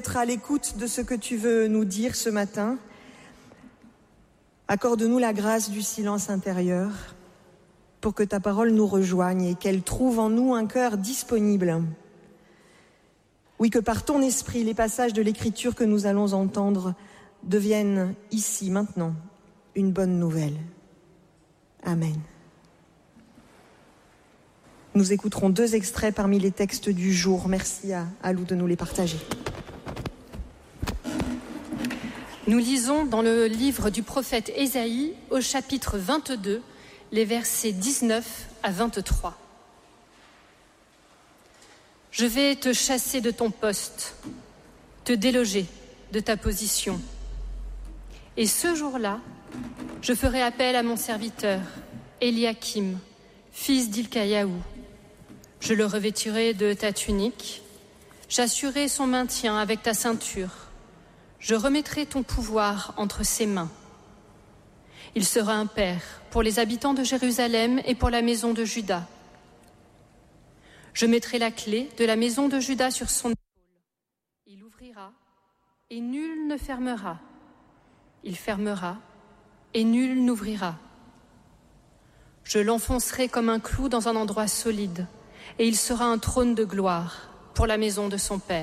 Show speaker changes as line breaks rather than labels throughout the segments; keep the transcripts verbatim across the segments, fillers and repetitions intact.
être à l'écoute de ce que tu veux nous dire ce matin. Accorde-nous la grâce du silence intérieur pour que ta parole nous rejoigne et qu'elle trouve en nous un cœur disponible. Oui, que par ton esprit, les passages de l'Écriture que nous allons entendre deviennent ici, maintenant, une bonne nouvelle. Amen. Nous écouterons deux extraits parmi les textes du jour. Merci à, à Lou de nous les partager.
Nous lisons dans le livre du prophète Ésaïe, au chapitre vingt-deux, les versets dix-neuf à vingt-trois. Je vais te chasser de ton poste, te déloger de ta position. Et ce jour-là, je ferai appel à mon serviteur, Éliakim, fils d'Hilcaïaou. Je le revêtirai de ta tunique, j'assurerai son maintien avec ta ceinture. Je remettrai ton pouvoir entre ses mains. Il sera un père pour les habitants de Jérusalem et pour la maison de Juda. Je mettrai la clé de la maison de Juda sur son épaule. Il ouvrira et nul ne fermera. Il fermera et nul n'ouvrira. Je l'enfoncerai comme un clou dans un endroit solide, et il sera un trône de gloire pour la maison de son père.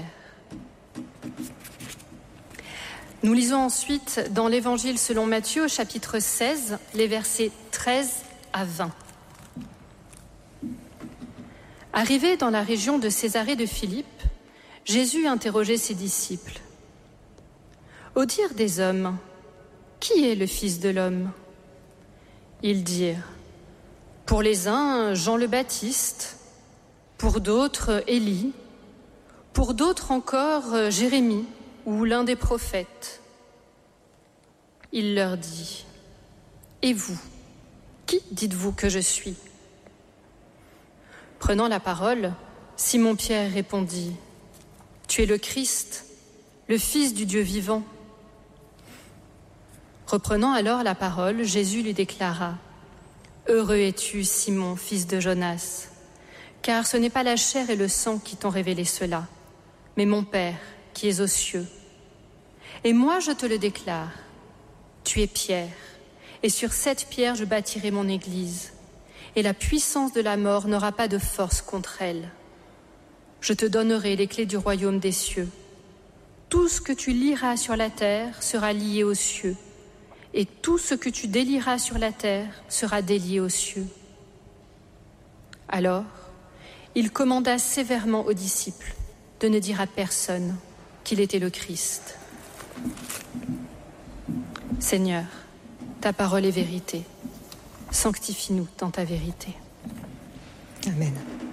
Nous lisons ensuite dans l'Évangile selon Matthieu au chapitre seize, les versets treize à vingt. Arrivé dans la région de Césarée de Philippe, Jésus interrogeait ses disciples. « Au dire des hommes, qui est le Fils de l'homme ?» Ils dirent, « Pour les uns, Jean le Baptiste, pour d'autres, Élie, pour d'autres encore, Jérémie ou l'un des prophètes. » Il leur dit, « Et vous, qui dites-vous que je suis ?» Prenant la parole, Simon-Pierre répondit, « Tu es le Christ, le Fils du Dieu vivant. » Reprenant alors la parole, Jésus lui déclara, « Heureux es-tu, Simon, fils de Jonas, car ce n'est pas la chair et le sang qui t'ont révélé cela, mais mon Père qui est aux cieux. Et moi je te le déclare, tu es Pierre, et sur cette pierre je bâtirai mon église, et la puissance de la mort n'aura pas de force contre elle. Je te donnerai les clés du royaume des cieux. Tout ce que tu lieras sur la terre sera lié aux cieux, et tout ce que tu délieras sur la terre sera délié aux cieux. » Alors, il commanda sévèrement aux disciples de ne dire à personne qu'il était le Christ. Seigneur, ta parole est vérité. Sanctifie-nous dans ta vérité.
Amen.